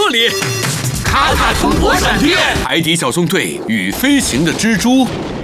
这里。 卡卡冲魔闪电， 海底小纵队与飞行的蜘蛛